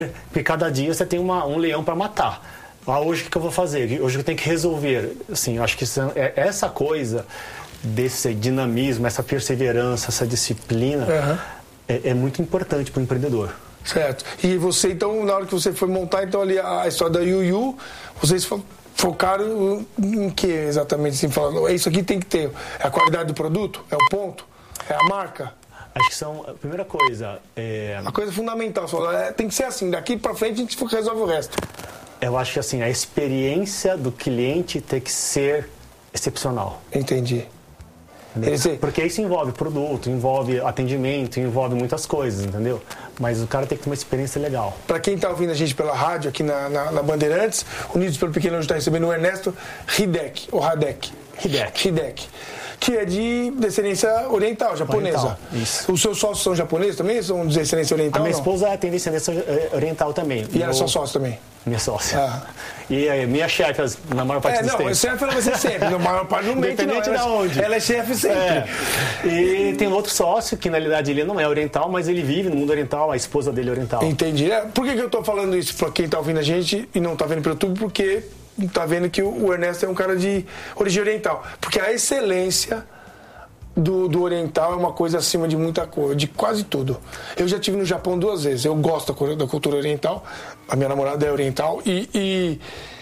Porque cada dia você tem um leão para matar. Hoje o que eu vou fazer? Hoje eu tenho que resolver. Assim, eu acho que essa coisa desse dinamismo, essa perseverança, essa disciplina é muito importante para o empreendedor. Certo. E você, então, na hora que você foi montar então ali a história da Yuyu, vocês focaram em que exatamente? Assim, falando, isso aqui tem que ter. É a qualidade do produto? É o ponto? É a marca? Acho que são, a primeira coisa... A coisa fundamental, tem que ser assim, daqui para frente a gente resolve o resto. Eu acho que assim, a experiência do cliente tem que ser excepcional. Entendi. Porque isso envolve produto, envolve atendimento, envolve muitas coisas, entendeu? Mas o cara tem que ter uma experiência legal. Para quem está ouvindo a gente pela rádio aqui na Bandeirantes, Unidos pelo Pequeno hoje está recebendo o Ernesto Hideki, ou Hadek. Hideki. Que é de descendência oriental, japonesa. Oriental, isso. Os seus sócios são japoneses também? São de descendência oriental? A minha esposa tem descendência oriental também. E ela é sua sócia também? Minha sócia. E a minha chefe, na maior parte dos tempos. Chefe ela vai ser sempre, na maior parte do momento. Independente de onde. Ela é chefe sempre. E tem outro sócio, que na realidade ele não é oriental, mas ele vive no mundo oriental, a esposa dele é oriental. Entendi. Por que eu estou falando isso para quem está ouvindo a gente e não está vendo pelo YouTube? Porque está vendo que o Ernesto é um cara de origem oriental. Porque a excelência do oriental é uma coisa acima de muita coisa, de quase tudo. Eu já estive no Japão 2 vezes, eu gosto da cultura oriental, a minha namorada é oriental, e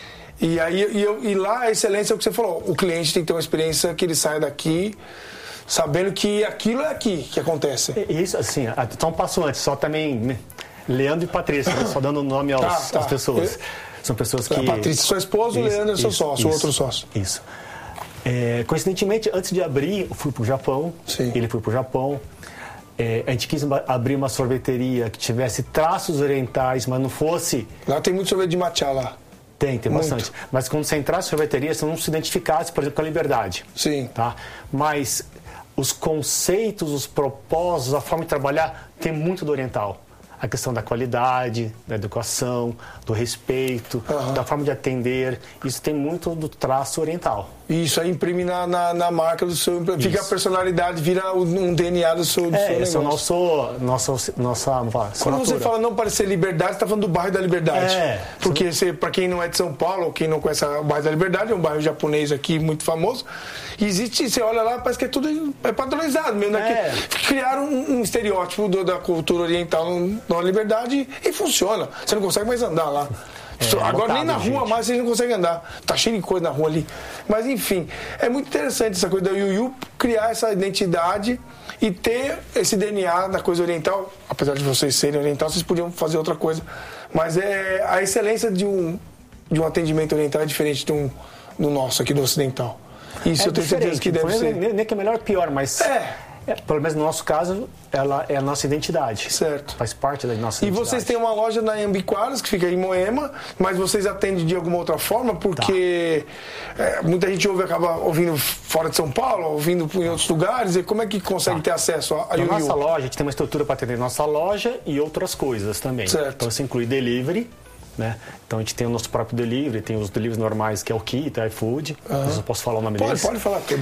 lá a excelência é o que você falou, o cliente tem que ter uma experiência que ele saia daqui sabendo que aquilo é aqui que acontece. Isso, assim, só um passo antes, só também Leandro e Patrícia, só dando nome às pessoas. São pessoas que... A Patrícia, sua esposa, o Leandro é seu sócio, o outro sócio. Isso. Coincidentemente, antes de abrir, eu fui para o Japão, ele foi para o Japão. A gente quis abrir uma sorveteria que tivesse traços orientais, mas não fosse... Lá tem muito sorvete de matcha lá. Tem bastante. Mas quando você entrasse em sorveteria, você não se identificasse, por exemplo, com a Liberdade. Sim. Tá? Mas os conceitos, os propósitos, a forma de trabalhar, tem muito do oriental. A questão da qualidade, da educação, do respeito, da forma de atender. Isso tem muito do traço oriental. Isso aí imprime na marca do seu... Fica a personalidade, vira um DNA do seu negócio. Esse é o nossa Quando você fala não parecer Liberdade, você está falando do bairro da Liberdade. Porque para quem não é de São Paulo, ou quem não conhece o bairro da Liberdade, é um bairro japonês aqui muito famoso. E existe, você olha lá, parece que é tudo padronizado mesmo. Né? Criaram um estereótipo da cultura oriental na Liberdade e funciona. Você não consegue mais andar lá. Agora nem na rua mais vocês não conseguem andar. Tá cheio de coisa na rua ali. Mas enfim, é muito interessante essa coisa da Yuyu criar essa identidade e ter esse DNA da coisa oriental. Apesar de vocês serem oriental, vocês podiam fazer outra coisa. Mas a excelência de um atendimento oriental é diferente do nosso aqui do ocidental. Isso eu tenho certeza que deve ser. Nem que é melhor ou pior, mas... pelo menos no nosso caso, ela é a nossa identidade. Certo. Faz parte da nossa identidade. E vocês têm uma loja na Ambiquaras, que fica em Moema, mas vocês atendem de alguma outra forma? Porque muita gente acaba ouvindo fora de São Paulo, ouvindo em outros lugares. E como é que consegue ter acesso a Yuyu? Na nossa loja, a gente tem uma estrutura para atender nossa loja e outras coisas também. Certo. Então, isso inclui delivery. Né? Então a gente tem o nosso próprio delivery, tem os deliveries normais que é o Kita, iFood, eu posso falar o nome deles. Pode falar tudo.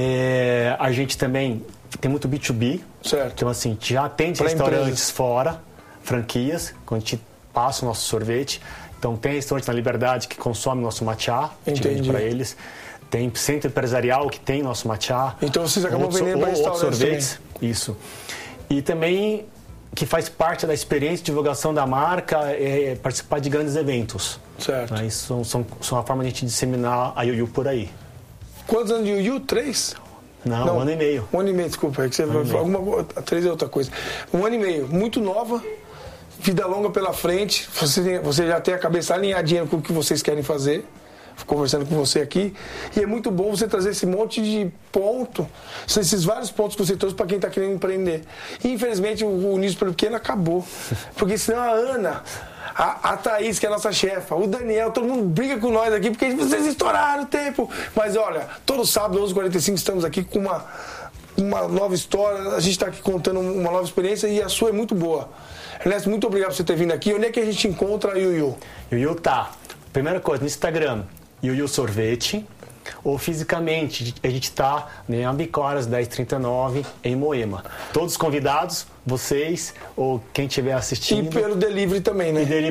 A gente também tem muito B2B, certo. Então assim, a gente já atende restaurantes fora, franquias, quando a gente passa o nosso sorvete. Então tem restaurante na Liberdade que consome nosso matcha, a gente vende para eles. Tem centro empresarial que tem nosso matcha. Então vocês acabam vendendo para restaurantes sorvetes também. Isso. E também... que faz parte da experiência de divulgação da marca é participar de grandes eventos. Certo. Isso são uma forma de a gente disseminar a Yuyu por aí. Quantos anos de Yuyu? 3? Não, 1 ano e meio. 1 ano e meio, desculpa. É que você 3 é outra coisa. 1 ano e meio, muito nova, vida longa pela frente. Você já tem a cabeça alinhadinha com o que vocês querem fazer. Conversando com você aqui, e é muito bom você trazer esse monte de ponto, esses vários pontos que você trouxe para quem está querendo empreender. E infelizmente o Unidos pelo Pequeno acabou, porque senão a Ana, a Thaís, que é a nossa chefa, o Daniel, todo mundo briga com nós aqui, porque vocês estouraram o tempo. Mas olha, todo sábado, 11h45, estamos aqui com uma nova história, a gente está aqui contando uma nova experiência e a sua é muito boa. Ernesto, muito obrigado por você ter vindo aqui. Onde é que a gente encontra a Yuyu? Yuyu tá, primeira coisa, no Instagram, Yuyu Sorvete, ou fisicamente. A gente está em Ambicoras 1039 em Moema. Todos convidados, vocês ou quem estiver assistindo. E pelo delivery também, né?